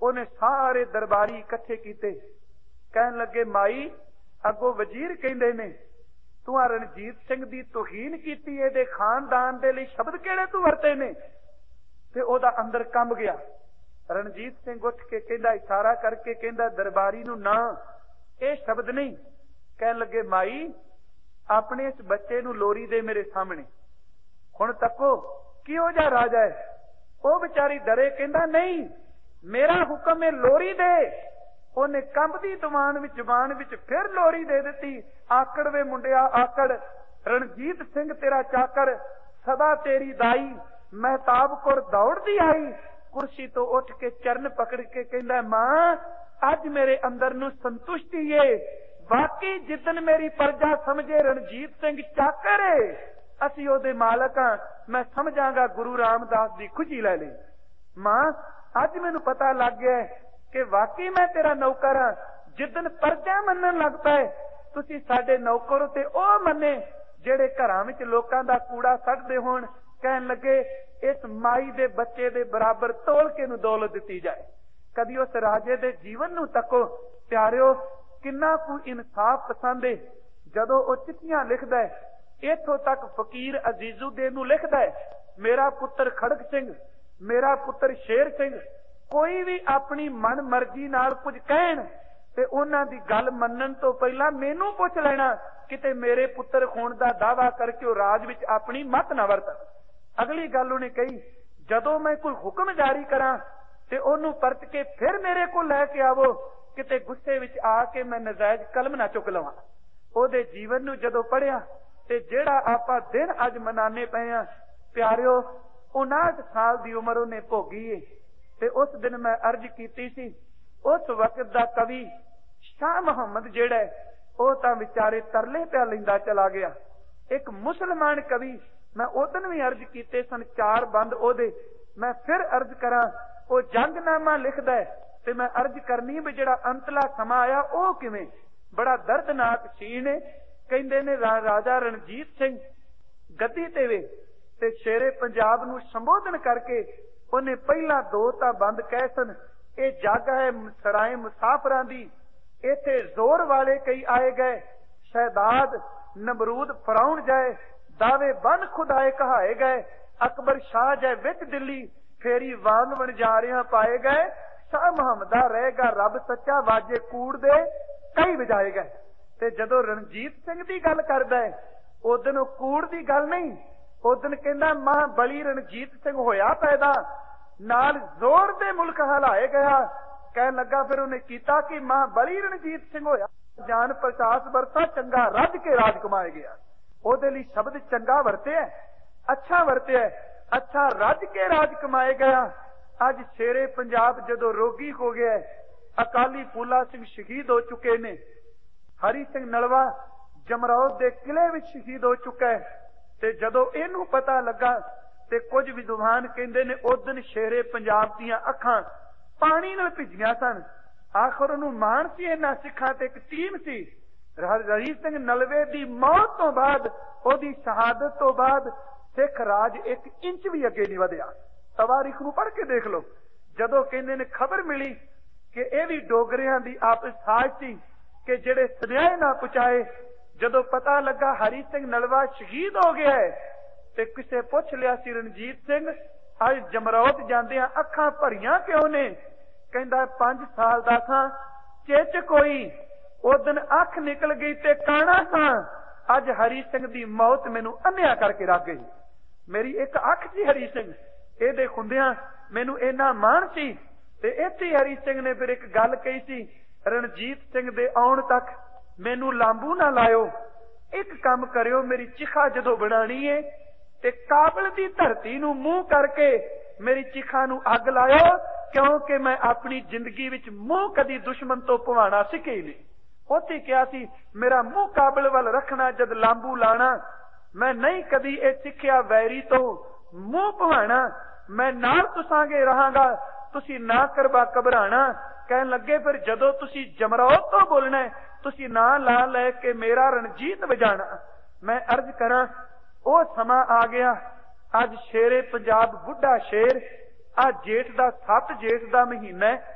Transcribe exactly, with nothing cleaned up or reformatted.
ਉਹਨੇ ਸਾਰੇ ਦਰਬਾਰੀ ਇਕੱਠੇ ਕੀਤੇ। ਕਹਿਣ ਲੱਗੇ, ਮਾਈ ਅੱਗੋਂ ਵਜ਼ੀਰ ਕਹਿੰਦੇ ਨੇ ਤੂੰ ਆ ਰਣਜੀਤ ਸਿੰਘ ਦੀ ਤੋਹੀਨ ਕੀਤੀ, ਇਹਦੇ ਖਾਨਦਾਨ ਦੇ ਲਈ ਸ਼ਬਦ ਕਿਹੜੇ ਤੂੰ ਵਰਤੇ ਨੇ? ਤੇ ਉਹਦਾ ਅੰਦਰ ਕੰਬ ਗਿਆ। ਰਣਜੀਤ ਸਿੰਘ ਉੱਠ ਕੇ ਕਹਿੰਦਾ, ਇਸ਼ਾਰਾ ਕਰਕੇ ਕਹਿੰਦਾ ਦਰਬਾਰੀ ਨੂੰ, ਨਾ ਇਹ ਸ਼ਬਦ ਨਹੀਂ। ਕਹਿਣ ਲੱਗੇ, ਮਾਈ ਆਪਣੇ ਇਸ ਬੱਚੇ ਨੂੰ ਲੋਰੀ ਦੇ ਮੇਰੇ ਸਾਹਮਣੇ। ਹੁਣ ਤੱਕੋ ਕਿਹੋ ਜਿਹਾ ਰਾਜਾ ਹੈ। ਉਹ ਵਿਚਾਰੀ ਡਰੇ, ਕਹਿੰਦਾ ਨਹੀਂ ਮੇਰਾ ਹੁਕਮ ਹੈ ਲੋਰੀ ਦੇ। ਉਹਨੇ ਕੰਬਦੀ ਜ਼ੁਬਾਨ ਵਿੱਚ ਜ਼ੁਬਾਨ ਵਿੱਚ ਫਿਰ ਲੋਰੀ ਦੇ ਦਿੱਤੀ। ਆਕੜ ਵੇ ਮੁੰਡਿਆ ਆਕੜ, ਰਣਜੀਤ ਸਿੰਘ ਤੇਰਾ ਚਾਕਰ, ਸਦਾ ਤੇਰੀ ਦਾਈ, ਮਹਿਤਾਬ ਕੌਰ ਦੌੜਦੀ ਆਈ। ਕੁਰਸੀ ਤੋਂ ਉੱਠ ਕੇ ਚਰਨ ਪਕੜ ਕੇ ਕਹਿੰਦਾ, ਮਾਂ ਅੱਜ ਮੇਰੇ ਅੰਦਰ ਨੂੰ ਸੰਤੁਸ਼ਟੀ ਏ। ਵਾਕਈ ਜਿੱਦਨ ਮੇਰੀ ਪ੍ਰਜਾ ਸਮਝੇ ਰਣਜੀਤ ਸਿੰਘ ਚਾਕਰ ਏ, ਅਸੀਂ ਉਹਦੇ ਮਾਲਕ ਹਾਂ। ਮੈਂ ਸਮਝਾਂਗਾ ਗੁਰੂ ਰਾਮਦਾਸ ਦੀ ਖੁਸ਼ੀ ਲੈ ਲਈ। ਮਾਂ ਅੱਜ ਮੈਨੂੰ ਪਤਾ ਲੱਗ ਗਿਆ ਕਿ ਵਾਕਈ ਮੈਂ ਤੇਰਾ ਨੌਕਰ ਹਾਂ। ਜਿੱਦਨ ਪ੍ਰਜਾ ਮੰਨਣ ਲੱਗ ਪਏ, ਤੁਸੀਂ ਸਾਡੇ ਨੌਕਰ ਤੇ ਉਹ ਮੰਨੇ ਜਿਹੜੇ ਘਰਾਂ ਵਿੱਚ ਲੋਕਾਂ ਦਾ ਕੂੜਾ ਸੱਟਦੇ ਹੋਣ। ਕਹਿਣ ਲੱਗੇ, ਇਸ ਮਾਈ ਦੇ ਬੱਚੇ ਦੇ ਬਰਾਬਰ ਤੋਲ ਕੇ ਨੂੰ ਦੌਲਤ ਦਿੱਤੀ ਜਾਏ। ਕਦੀ ਉਸ ਰਾਜੇ ਦੇ ਜੀਵਨ ਨੂੰ ਤੱਕੋ ਪਿਆਰਿਓ, ਕਿੰਨਾ ਕੁ ਇਨਸਾਫ ਪਸੰਦ ਏ। ਜਦੋਂ ਉਹ ਚਿੱਠੀਆਂ ਲਿਖਦਾ ਹੈ, ਇੱਥੋਂ ਤੱਕ ਫਕੀਰ ਅਜ਼ੀਜ਼ੁਦੀਨ ਨੂੰ ਲਿਖਦਾ ਹੈ, ਮੇਰਾ ਪੁੱਤਰ ਖੜਕ ਸਿੰਘ, ਮੇਰਾ ਪੁੱਤਰ ਸ਼ੇਰ ਸਿੰਘ, ਕੋਈ ਵੀ ਆਪਣੀ ਮਨ ਮਰਜ਼ੀ ਨਾਲ ਕੁਝ ਕਹਿਣ ਤੇ ਉਹਨਾਂ ਦੀ ਗੱਲ ਮੰਨਣ ਤੋਂ ਪਹਿਲਾਂ ਮੈਨੂੰ ਪੁੱਛ ਲੈਣਾ, ਕਿਤੇ ਮੇਰੇ ਪੁੱਤਰ ਹੋਣ ਦਾ ਦਾਅਵਾ ਕਰਕੇ ਉਹ ਰਾਜ ਵਿੱਚ ਆਪਣੀ ਮੱਤ ਨਾ ਵਰਤਣ। ਅਗਲੀ ਗੱਲ ਉਹਨੇ ਕਹੀ, ਜਦੋਂ ਮੈਂ ਕੋਈ ਹੁਕਮ ਜਾਰੀ ਕਰਾਂ ਤੇ ਉਹਨੂੰ ਪਰਤ ਕੇ ਫਿਰ ਮੇਰੇ ਕੋਲ ਲੈ ਕੇ ਆਵੋ, ਕਿਤੇ ਗੁੱਸੇ ਵਿੱਚ ਆ ਕੇ ਮੈਂ ਨਜਾਇਜ਼ ਕਲਮ ਨਾ ਚੁੱਕ ਲਵਾਂ। ਉਹਦੇ ਜੀਵਨ ਨੂੰ ਜਦੋਂ ਪੜ੍ਹਿਆ ਤੇ ਜਿਹੜਾ ਆਪਾਂ ਦਿਨ ਅੱਜ ਮਨਾਨੇ ਪਏ ਆ ਪਿਆਰਿਓ, ਉਨਾਹਠ ਸਾਲ ਦੀ ਉਮਰ ਉਹਨੇ ਭੋਗੀ ਏ। ਤੇ ਉਸ ਦਿਨ ਮੈਂ ਅਰਜ਼ ਕੀਤੀ ਸੀ, ਉਸ ਵਕਤ ਦਾ ਕਵੀ ਸ਼ਾਹ ਮੁਹੰਮਦ ਜਿਹੜਾ ਉਹ ਤਾਂ ਵਿਚਾਰੇ ਤਰਲੇ ਪਿਆ ਲੈਂਦਾ ਚਲਾ ਗਿਆ। ਇੱਕ ਮੁਸਲਮਾਨ ਕਵੀ, ਮੈਂ ਉਦਨ ਵੀ ਅਰਜ਼ ਕੀਤੇ ਸਨ ਚਾਰ ਬੰਦ ਉਹਦੇ, ਮੈਂ ਫਿਰ ਅਰਜ਼ ਕਰਾਂ, ਉਹ ਜੰਗਨਾਮਾ ਲਿਖਦਾ ਹੈ ਤੇ ਮੈਂ ਅਰਜ਼ ਕਰਨੀ ਵੀ ਜਿਹੜਾ ਅੰਤਲਾ ਸਮਾਂ ਆਇਆ ਉਹ ਕਿਵੇਂ। ਬੜਾ ਦਰਦਨਾਕ ਸੀਨ ਹੈ। ਕਹਿੰਦੇ ਨੇ ਰਾਜਾ ਰਣਜੀਤ ਸਿੰਘ ਗੱਦੀ ਤੇ ਵੇ ਤੇ ਸ਼ੇਰੇ ਪੰਜਾਬ ਨੂੰ ਸੰਬੋਧਨ ਕਰਕੇ ਉਹਨੇ ਪਹਿਲਾਂ ਦੋ ਤਾਂ ਬੰਦ ਕਹਿ ਸਨ, ਇਹ ਜੱਗ ਹੈ ਸਰਾਏ ਮੁਸਾਫਰਾਂ ਦੀ, ਇੱਥੇ ਜ਼ੋਰ ਵਾਲੇ ਕਈ ਆਏ ਗਏ, ਸ਼ਹਿਦਾਦ ਨਮਰੂਦ ਫਰਾਉਣ ਜਾਏ, ਦਾਵੇ ਬਨ ਖੁਦਾਏ ਕਹਾਏ ਗਏ, ਅਕਬਰ ਸ਼ਾਹ ਜੈ ਵਿੱਚ ਦਿੱਲੀ, ਫੇਰੀ ਵਾਂਗ ਵਣਜਾਰਿਆਂ ਪਾਏ ਗਏ, ਸ਼ਾਹ ਮੁਹੰਮਦਾ ਰਹੇਗਾ ਰੱਬ ਸੱਚਾ, ਵਾਜੇ ਕੂੜ ਦੇ ਕਈ ਵਜਾਏ ਗਏ। ਤੇ ਜਦੋਂ ਰਣਜੀਤ ਸਿੰਘ ਦੀ ਗੱਲ ਕਰਦਾ ਹੈ, ਉਦਨ ਉਹ ਕੂੜ ਦੀ ਗੱਲ ਨਹੀਂ, ਉਦਨ ਕਹਿੰਦਾ ਮਾਂ ਬਲੀ ਰਣਜੀਤ ਸਿੰਘ ਹੋਇਆ ਪੈਦਾ, ਨਾਲ ਜ਼ੋਰ ਦੇ ਮੁਲਕ ਹਲਾਏ ਗਿਆ। ਕਹਿਣ ਲੱਗਾ ਫਿਰ ਉਹਨੇ ਕੀਤਾ ਕਿ ਮਾਂ ਬਲੀ ਰਣਜੀਤ ਸਿੰਘ ਹੋਇਆ, ਜਾਨ ਪਚਾਸ ਵਰਸਾ ਚੰਗਾ ਰੱਜ ਕੇ ਰਾਜ ਕਮਾਏ ਗਿਆ। ਉਹਦੇ ਲਈ ਸ਼ਬਦ ਚੰਗਾ ਵਰਤਿਆ, ਅੱਛਾ ਵਰਤਿਆ, ਅੱਛਾ ਰੱਜ ਕੇ ਰਾਜ ਕਮਾਏ ਗਿਆ। ਅੱਜ ਸ਼ੇਰੇ ਪੰਜਾਬ ਜਦੋਂ ਰੋਗੀ ਹੋ ਗਿਆ, ਅਕਾਲੀ ਫੂਲਾ ਸਿੰਘ ਸ਼ਹੀਦ ਹੋ ਚੁੱਕੇ ਨੇ, ਹਰੀ ਸਿੰਘ ਨਲਵਾ ਜਮਰੌਦ ਦੇ ਕਿਲੇ ਵਿੱਚ ਸ਼ਹੀਦ ਹੋ ਚੁੱਕਾ ਹੈ। ਤੇ ਜਦੋਂ ਇਹਨੂੰ ਪਤਾ ਲੱਗਾ ਤੇ ਕੁਝ ਵਿਦਵਾਨ ਕਹਿੰਦੇ ਨੇ ਉਦਨ ਸ਼ੇਰੇ ਪੰਜਾਬ ਦੀਆਂ ਅੱਖਾਂ ਪਾਣੀ ਨਾਲ ਭਿੱਜੀਆਂ ਸਨ। ਆਖਰ ਉਹਨੂੰ ਮਾਣ ਸੀ ਇਹਨਾਂ ਸਿੱਖਾਂ ਤੇ ਇੱਕ ਟੀਮ ਸੀ। ਹਰੀ ਸਿੰਘ ਨਲਵੇ ਦੀ ਮੌਤ ਤੋਂ ਬਾਅਦ, ਉਹਦੀ ਸ਼ਹਾਦਤ ਤੋਂ ਬਾਅਦ ਸਿੱਖ ਰਾਜ ਇੱਕ ਇੰਚ ਵੀ ਅੱਗੇ ਨਹੀਂ ਵਧਿਆ। ਤਵਾਰੀਖ ਨੂੰ ਪੜ੍ਹ ਕੇ ਦੇਖ ਲਓ। ਜਦੋਂ ਕਹਿੰਦੇ ਨੇ ਖਬਰ ਮਿਲੀ ਕਿ ਇਹ ਵੀ ਡੋਗਰਿਆਂ ਦੀ ਆਪਸ ਸਾਜ਼ ਸੀ ਕਿ ਜਿਹੜੇ ਸੁਨੇਹੇ ਨਾ ਪਹੁੰਚਾਏ, ਜਦੋਂ ਪਤਾ ਲੱਗਾ ਹਰੀ ਸਿੰਘ ਨਲਵਾ ਸ਼ਹੀਦ ਹੋ ਗਿਆ ਹੈ ਤੇ ਕਿਸੇ ਪੁੱਛ ਲਿਆ ਸੀ ਰਣਜੀਤ ਸਿੰਘ ਅੱਜ ਜਮਰੌਦ ਜਾਂਦਿਆਂ ਅੱਖਾਂ ਭਰੀਆਂ ਕਿਉਂ ਨੇ? ਕਹਿੰਦਾ ਪੰਜ ਸਾਲ ਦਾ ਸਾਂ, ਚਿੱਚ ਕੋਈ ਉਦਨ ਅੱਖ ਨਿਕਲ ਗਈ ਤੇ ਕਾਣਾ ਸਾਂ, ਅੱਜ ਹਰੀ ਸਿੰਘ ਦੀ ਮੌਤ ਮੈਨੂੰ ਅੰਨ੍ਹਿਆ ਕਰਕੇ ਰੱਖ ਗਈ। ਮੇਰੀ ਇੱਕ ਅੱਖ ਸੀ ਹਰੀ ਸਿੰਘ, ਇਹਦੇ ਹੁੰਦਿਆਂ ਮੈਨੂੰ ਇੰਨਾ ਮਾਣ ਸੀ। ਤੇ ਇੱਥੇ ਹਰੀ ਸਿੰਘ ਨੇ ਫਿਰ ਇੱਕ ਗੱਲ ਕਹੀ ਸੀ, ਰਣਜੀਤ ਸਿੰਘ ਦੇ ਆਉਣ ਤੱਕ ਮੈਨੂੰ ਲਾਂਬੂ ਨਾ ਲਾਇਓ, ਇੱਕ ਕੰਮ ਕਰਿਓ, ਮੇਰੀ ਚਿਖਾ ਜਦੋਂ ਬਣਾਣੀ ਏ ਤੇ ਕਾਬਲ ਦੀ ਧਰਤੀ ਨੂੰ ਮੂੰਹ ਕਰਕੇ ਮੇਰੀ ਚਿਖਾ ਨੂੰ ਅੱਗ ਲਾਇਓ, ਕਿਉਂਕਿ ਮੈਂ ਆਪਣੀ ਜ਼ਿੰਦਗੀ ਵਿੱਚ ਮੂੰਹ ਕਦੀ ਦੁਸ਼ਮਣ ਤੋਂ ਭਵਾਣਾ ਸਿੱਖਿਆ ਹੀ ਨਹੀਂ। ਉੱਥੇ ਕਿਹਾ ਸੀ ਮੇਰਾ ਮੂੰਹ ਕਾਬਲ ਵੱਲ ਰੱਖਣਾ ਜਦ ਲਾਂਬੂ ਲਾਣਾ, ਮੈਂ ਨਹੀਂ ਕਦੀ ਇਹ ਸਿੱਖਿਆ ਵੈਰੀ ਤੋਂ ਮੂੰਹ ਭਵਾਣਾ, ਮੈਂ ਨਾਲ ਤੁਸਾਂਗੇ ਰਹਾਂਗਾ, ਤੁਸੀਂ ਨਾ ਕਰਵਾ ਘਬਰਾਣਾ। ਕਹਿਣ ਲੱਗੇ ਫਿਰ ਜਦੋਂ ਤੁਸੀਂ ਜਮਰੌਦ ਤੋਂ ਬੋਲਣਾ ਤੁਸੀਂ ਨਾਂ ਲਾ ਲੈ ਕੇ ਮੇਰਾ ਰਣਜੀਤ ਵਜਾਣਾ। ਮੈਂ ਅਰਜ਼ ਕਰਾਂ ਉਹ ਸਮਾਂ ਆ ਗਿਆ, ਅੱਜ ਸ਼ੇਰੇ ਪੰਜਾਬ ਬੁੱਢਾ ਸ਼ੇਰ, ਆ ਜੇਠ ਦਾ ਸੱਤ ਜੇਠ ਦਾ ਮਹੀਨਾ